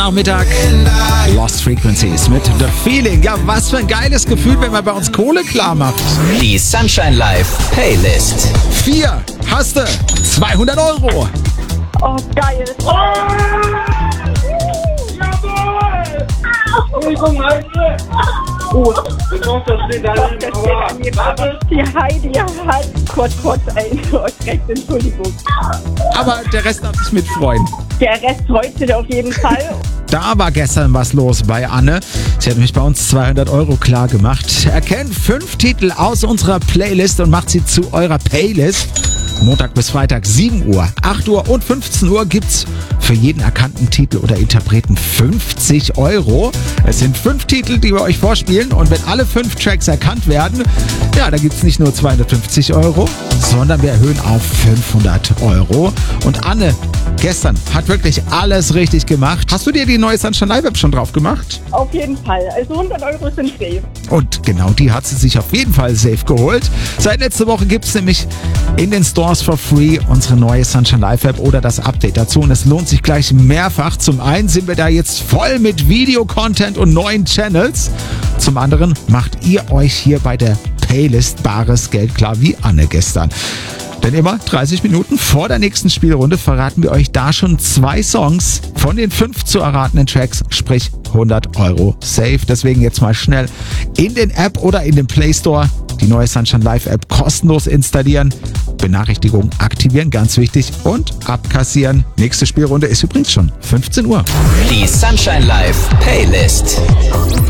Nachmittag. Lost Frequencies mit The Feeling. Ja, was für ein geiles Gefühl, wenn man bei uns Kohle klar macht. Die Sunshine Live Playlist. 4 hast du 200 Euro. Oh, geil. Oh! Die Heidi hat kurz, recht, Entschuldigung. Aber der Rest darf sich mitfreuen. Der Rest freut sich auf jeden Fall. Da war gestern was los bei Anne. Sie hat nämlich bei uns 200 Euro klar gemacht. Erkennt 5 Titel aus unserer Playlist und macht sie zu eurer Playlist. Montag bis Freitag 7 Uhr, 8 Uhr und 15 Uhr gibt's für jeden erkannten Titel oder Interpreten 50 Euro. Es sind 5 Titel, die wir euch vorspielen, und wenn alle 5 Tracks erkannt werden, ja, da gibt's nicht nur 250 Euro, sondern wir erhöhen auf 500 Euro. Und Anne, gestern hat wirklich alles richtig gemacht. Hast du dir die neue Sunshine Live App schon drauf gemacht? Auf jeden Fall. Also 100 Euro sind safe. Und genau die hat sie sich auf jeden Fall safe geholt. Seit letzter Woche gibt's nämlich in den Stores for free unsere neue Sunshine Live App oder das Update dazu. Und es lohnt sich gleich mehrfach. Zum einen sind wir da jetzt voll mit Video-Content und neuen Channels. Zum anderen macht ihr euch hier bei der Playlist bares Geld klar, wie Anne gestern. Denn immer 30 Minuten vor der nächsten Spielrunde verraten wir euch da schon 2 Songs von den 5 zu erratenen Tracks, sprich 100 Euro safe. Deswegen jetzt mal schnell in den App oder in den Play Store die neue Sunshine Live App kostenlos installieren, Benachrichtigungen aktivieren, ganz wichtig, und abkassieren. Nächste Spielrunde ist übrigens schon 15 Uhr. Die Sunshine Live Playlist.